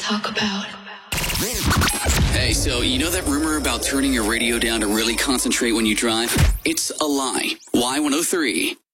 talk about. Hey, so you know that rumor about turning your radio down to really concentrate when you drive? It's a lie. Y103.